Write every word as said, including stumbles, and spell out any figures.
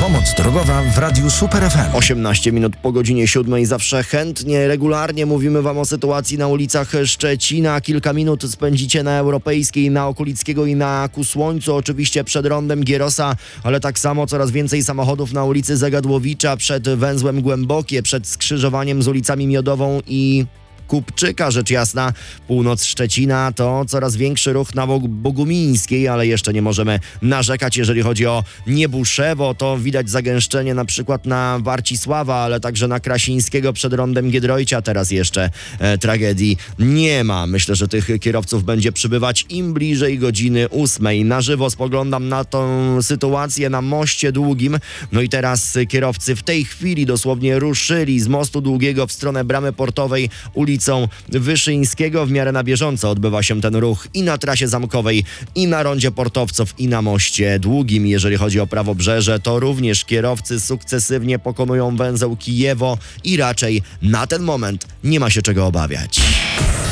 Pomoc drogowa w Radiu Super F M. osiemnaście minut po godzinie siódmej. Zawsze chętnie, regularnie mówimy wam o sytuacji na ulicach Szczecina. Kilka minut spędzicie na Europejskiej, na Okulickiego i na Ku Słońcu. Oczywiście przed rondem Gierosa, ale tak samo coraz więcej samochodów na ulicy Zagadłowicza, przed węzłem Głębokie, przed skrzyżowaniem z ulicami Miodową i Kupczyka, rzecz jasna. Północ Szczecina to coraz większy ruch na Bogumińskiej, ale jeszcze nie możemy narzekać, jeżeli chodzi o Niebuszewo. To widać zagęszczenie na przykład na Warcisława, ale także na Krasińskiego przed rondem Giedroycia. Teraz jeszcze e, tragedii nie ma. Myślę, że tych kierowców będzie przybywać im bliżej godziny ósmej. Na żywo spoglądam na tą sytuację na Moście Długim. No i teraz kierowcy w tej chwili dosłownie ruszyli z Mostu Długiego w stronę Bramy Portowej, ulicą Wyszyńskiego. W miarę na bieżąco odbywa się ten ruch i na trasie zamkowej, i na rondzie Portowców, i na Moście Długim. Jeżeli chodzi o Prawobrzeże, to również kierowcy sukcesywnie pokonują węzeł Kijewo i raczej na ten moment nie ma się czego obawiać.